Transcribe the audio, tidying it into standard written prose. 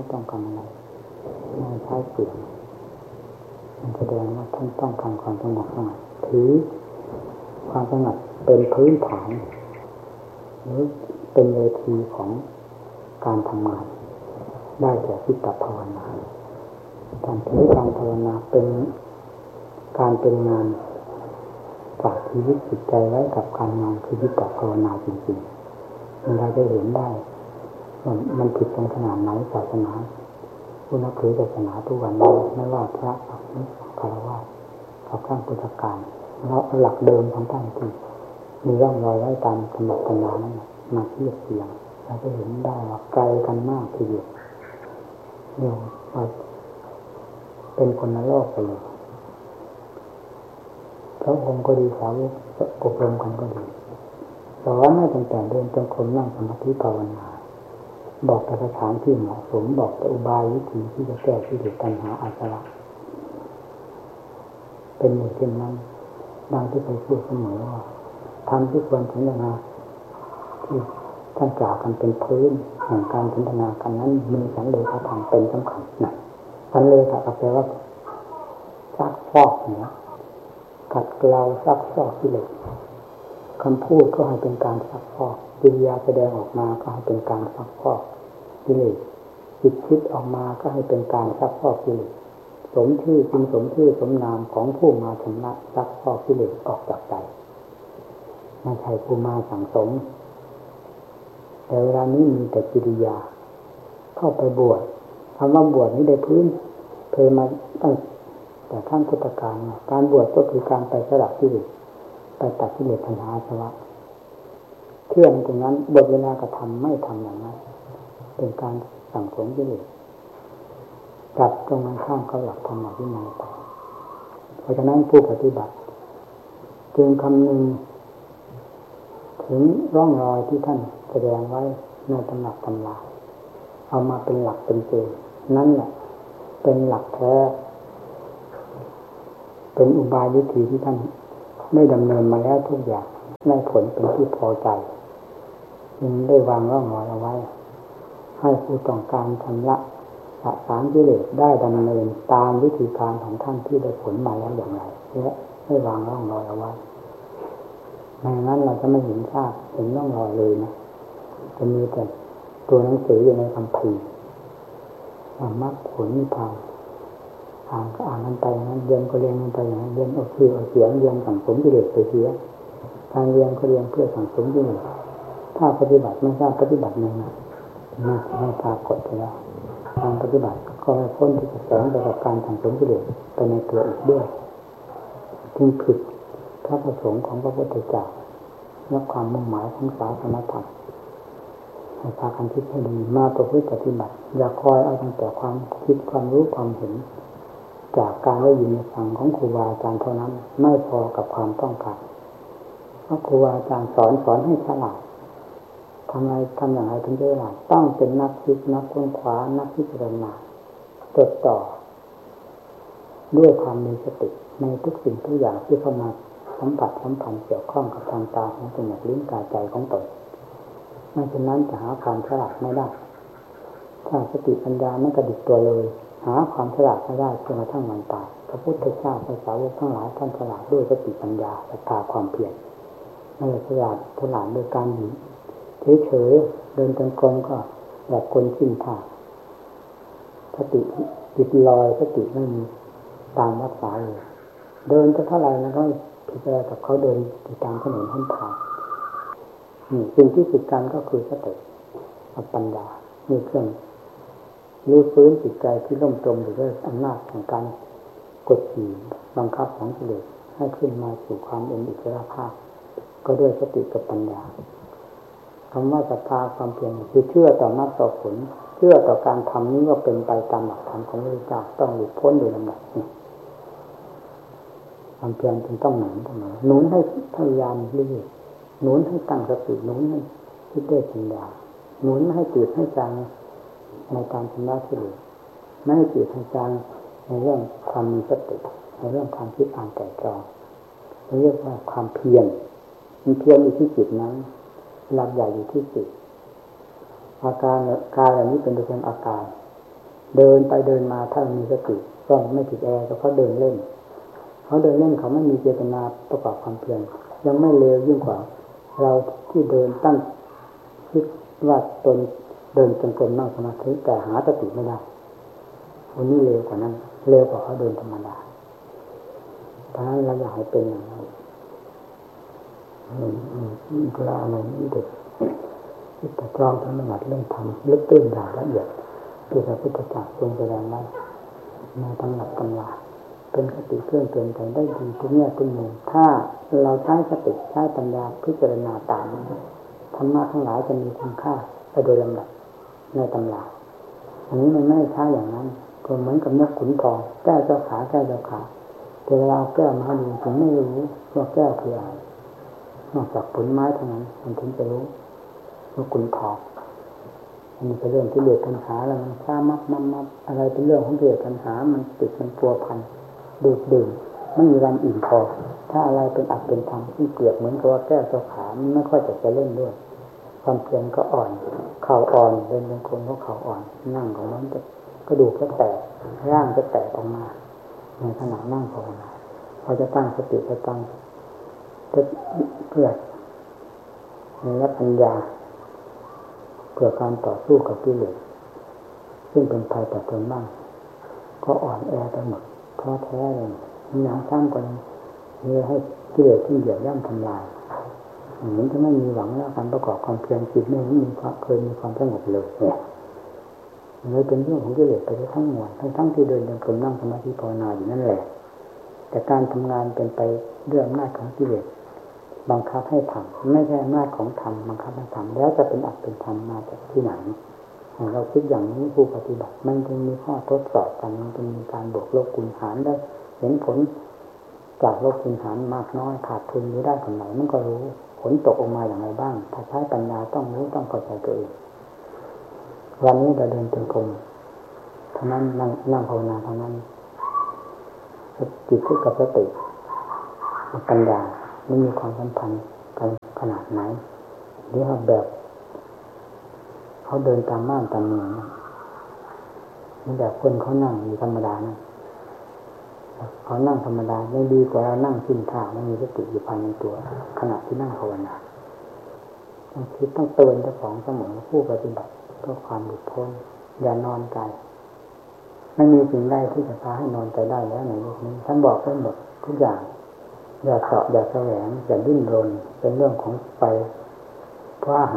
ต้องการอะไรไม่ใช้เสียงมันแสดงว่าท่านต้องการความสงบถือความสงบเป็นพื้นฐานหรือเป็นเวทีของการทำงานได้แก่จิตตภาวนาการถือการภาวนาเป็นการเป็นงานฝากชีวิตจิตใจไว้กับการงานคือจิตตภาวนาจริงๆเราจะเห็นได้มันผิดตรงขนาดไหนศาสนาผู้นับถือศาสนาทุกวันนี้ไม่ว่าพระคารวะกับข้างพุทธการเราหลักเดิมของท่านที่มีร่องรอยไว้ตามสมบัตินานั้นมาเทียบเทียงเราจะเห็นได้ว่าไกลกันมากทีเดียวเนี่ยว่าเป็นคนละโลกไปเลยพระองค์ก็ดีสาวกอบรมกันก็ดีสอนให้ตั้งแต่เดินจงกรมนั่งสมาธิภาวนาบอกแต่สถานที่เหมาะสมบอกแต่อุบายวิธีที่จะแก้กิเลสตัณหาอาสวะเป็นอย่างเช่นนั้นดังที่เคยพูดเสมอว่าทำที่ควรสนทนาที่ท่านกล่าวกันเป็นพื้นแห่งการสนทนากันนั้นมีสันเลขธรรมเป็นสำคัญนะสันเลขก็แปลว่าซักฟอกเนี่ยขัดเกลาซักฟอกกิเลสคำพูดก็ให้เป็นการซักฟอกกิริยาแสดงออกมาก็ให้เป็นการซักฟอกกิเลสจิตคิดออกมาก็ให้เป็นการซักฟอกกิเลสสมชื่อจึงสมชื่อสมนามของผู้มาชำระซักฟอกกิเลสออกจากใจไม่ใช่ผู้มาสั่งสมแต่เวลานี้มีแต่กิริยาเข้าไปบวชคำว่าบวชนี้ได้พื้นเคยมาตั้งแต่ขั้นพุทธกาลการบวชก็คือการไปสละกิเลสไปตัดกิเลสตัณหาอาสวะเชื่อตรงนั้นบทเวลากระทำไม่ทำอย่างนั้นเป็นการสั่งสมกิเลสกลับตรงนั้นข้ามเขาหลักธรรมะวินัยไปเพราะฉะนั้นผู้ปฏิบัติจึงคำนึงถึงร่องรอยที่ท่านแสดงไว้ในตำหนักตำราเอามาเป็นหลักเป็นเกณฑ์นั่นแหละเป็นหลักแท้เป็นอุบายวิธีที่ท่านได้ดำเนินมาแล้วทุกอย่างได้ผลเป็นที่พอใจจึงได้วางร่องรอยเอาไว้ให้ผู้ต้องการชำระสะสางกิเลสได้ดำเนินตามวิธีการของท่านที่ได้ผลมาแล้วอย่างไรและให้วางร่องรอยเอาไว้ไม่งั้นเราจะไม่เห็นชาติเห็นร่องรอยเลยนะจะมีแต่ตัวหนังสืออยู่ในคัมภีร์มรรคผลนิพพานอ่านก็อ่านกันไปนั้นเรียนก็เรียนกันไปอย่างนั้นเรียนเอาชื่อเอาเสียงเรียนสั่งสมกิเลสไปเสียการเรียนก็เรียนเพื่อสั่งสมกิเลสถ้าปฏิบัติไม่ทราบปฏิบัติยังไงไม่ปรากฏแล้วการปฏิบัติก็ให้พ้นที่จะแสงไปกับการสั่งสมกิเลสไปในตัวอีกด้วยจึงผิดพระประสงค์ของพระพุทธเจ้าและความมุ่งหมายของศาสนธรรมให้พากันคิดให้ดีมาประพฤติปฏิบัติอย่าคอยเอาตั้งแต่ความคิดความรู้ความเห็นจากการได้ยินฟังของครูบาอาจารย์เท่านั้นไม่พอกับความต้องการเพราะครูบาอาจารย์สอนให้ฉลาดทำอย่างไรถึงจะฉลาดต้องเป็นนักคิดนักค้นคว้านักพิจารณาจดจ่อด้วยความมีสติในทุกสิ่งทุกอย่างที่เข้ามาสัมผัสสัมพันธ์เกี่ยวข้องกับทางตาของจมูกลิ้นกายใจของตนไม่เช่นนั้นจะหาความฉลาดไม่ได้ถ้าสติปัญญาไม่กระดิกตัวเลยหาความฉลาดไม่ได้จนกระทั่งวันตายพระพุทธเจ้าพระสาวกทั้งหลายท่านฉลาดด้วยสติปัญญาศรัทธาความเพียรไม่ได้ฉลาดโดยการหนีเฉยๆเดินจงกรมก็แบบคนสิ้นท่าสติติดลอยสติไม่มีตามรักษาเลยเดินจะเท่าไหร่นะก็ผิดอะไรกับเขาเดินตามถนนหนทางสิ่งที่ผิดกันก็คือสติกับปัญญามีเครื่องรู้ฟื้นจิตใจที่ล่มจมอยู่ด้วยอำนาจของการกดขี่บังคับของกิเลสให้ขึ้นมาสู่ความเป็นอิสรภาพก็ด้วยสติกับปัญญาคำว่าศรัทธาความเพียรคือเชื่อต่อมรรคต่อผลเชื่อต่อการทำนี้ว่าเป็นไปตามหลักธรรมของพระพุทธเจ้าต้องหลุดพ้นโดยลำดับความเพียรจึงต้องหนุนให้พยายามเรื่อยหนุนให้ตั้งสติหนุนให้คิดด้วยปัญญาหนุนให้จิตให้จังในการชำระกิเลสไม่ให้จิตให้จังในเรื่องความมีสติในเรื่องความคิดอ่านไตร่ตรองเรียกว่าความเพียรมันเพียรอยู่ที่จิตนั้นหลักใหญ่อยู่ที่จิตอาการกายเหล่านี้เป็นเพียงอาการเดินไปเดินมาถ้ามีสติก็ไม่ติดแอร์ก็เขาเดินเล่นเขาไม่มีเจตนาประกอบความเพียรยังไม่เลวยิ่งกว่าเราที่เดินตั้งคิดว่าตนเดินจงกรมนั่งสมาธิแต่หาสติไม่ได้วันนี้เร็วกว่านั้นเร็วกว่าเขาเดินธรรมดาเพราะฉะนั้นเราอยากให้เป็นอย่างนั้นเราอะไรนี่เด็กที่แต่ตรองทั้งหมดเรื่องธรรมลึกตื้นอย่างละเอียดที่พระพุทธเจ้าทรงแสดงไว้ในตำหนักตำราเป็นคติเครื่องเตือนใจได้ดีทุกแง่ทุกมุมถ้าเราใช้สติใช้ปัญญาพิจารณาตามธรรมะทั้งหลายจะมีคุณค่าไปโดยลำดับในตำราอันนี้มันไม่ใช่อย่างนั้นก็เหมือนกับนกขุนทองแก้วเจ้าขาแต่เวลาแก้วมาดูถึงไม่รู้ว่าแก้วคืออะไรนอกจากผลไม้เท่านั้นมันถึงจะรู้ว่าขุนทองอันนี้เป็นเรื่องที่เดือดปัญหาแล้วมันซ้ำมับอะไรเป็นเรื่องของเดือดปัญหามันติดมันตัวพันดูดดื่มไม่มีวันอิ่มพอถ้าอะไรเป็นอัดเป็นทำที่เปรียบเหมือนกับว่าแก้วเจ้าขามันไม่ค่อยจะเล่นด้วยความเพียรก็อ่อนเข่าอ่อนเดินบางคนก็เข่าอ่อนนั่งของนั้นก็ดูก็แตกร่างจะแตกออกมาในขณะนั่งภาวนาพอจะตั้งสติจะตั้งเพื่อในปัญญาเพื่อการต่อสู้กับกิเลสซึ่งเป็นภัยต่อตนบ้างก็อ่อนแอไปหมดท้อแท้เลยมีอย่างสร้างกันมีให้กิเลสที่เหยียบย่ำทำลายเหมือนจะไม่มีหวังแล้วการประกอบความเพียรจิตไม่มีความเคยมีความสงบเลยเนี่ยเลยเป็นเรื่องของกิเลสไปทั้งมวลทั้งที่เดินจงกรมนั่งสมาธิภาวนาอยู่นั่นแหละแต่การทำงานเป็นไปด้วยอำนาจของกิเลสบังคับให้ทำไม่ใช่อำนาจของธรรมบังคับให้ทำแล้วจะเป็นอัตเป็นธรรมมาจากที่ไหนเราคิดอย่างนี้ผู้ปฏิบัติมันจะมีข้อทดสอบกันมันจะมีการบวกลบคูณหารได้เห็นผลจากลบคูณหารมากน้อยขาดทุนหรือได้ผลไหนมันก็รู้ผลตกออกมาอย่างไรบ้างถ้าใช้ปัญญาต้องรู้ต้องเข้าใจตัวเองวันนี้เราเดินจงกรมเท่านั้นนั่งภาวนาเท่านั้นจิตกับสติปัญญาไม่มีความสัมพันธ์กันขนาดไหนนี่เขาแบบเขาเดินตามบ้านตามเมืองนี่แบบคนเขานั่งอยู่ธรรมดานะเขานั่งธรรมดาไม่ดีกว่าเรานั่งสิ้นท่าไม่มีสติอยู่ภายในตัวขณะที่นั่งภาวนาต้องคิดต้องเตือนเจ้าของเสมอผู้ปฏิบัติเพื่อความหลุดพ้นอย่านอนใจไม่มีสิ่งใดที่จะพาให้นอนใจได้แล้วในโลกนี้ท่านบอกไว้หมดทุกอย่างอย่าเสาะอย่าแสวงอย่าดิ้นรนเป็นเรื่องของไปเพราะอาหาร